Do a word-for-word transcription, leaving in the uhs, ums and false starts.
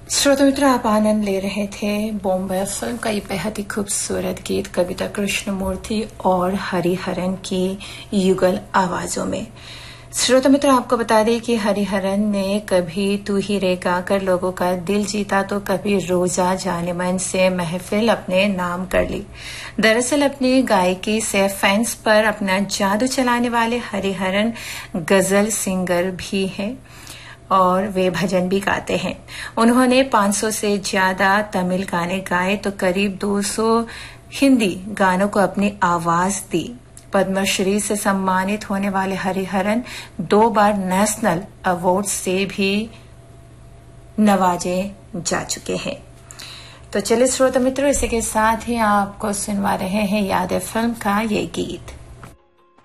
श्रोता मित्र, आप आनंद ले रहे थे बॉम्बे फिल्म का ये बेहद ही खूबसूरत गीत कविता कृष्णमूर्ति और हरिहरन की युगल आवाजों में। श्रोता मित्र, आपको बता दें कि हरिहरन ने कभी तू ही रे गाकर लोगों का दिल जीता तो कभी रोजा जाने मन से महफिल अपने नाम कर ली। दरअसल अपनी गायकी से फैंस पर अपना जादू चलाने वाले हरिहरन गजल सिंगर भी हैं और वे भजन भी गाते हैं। उन्होंने पाँच सौ से ज्यादा तमिल गाने गाए तो करीब दो सौ हिंदी गानों को अपनी आवाज दी। पद्मश्री से सम्मानित होने वाले हरिहरन दो बार नेशनल अवार्ड से भी नवाजे जा चुके हैं। तो चलिए श्रोता मित्रों, इसी के साथ ही आपको सुनवा रहे हैं यादें फिल्म का ये गीत।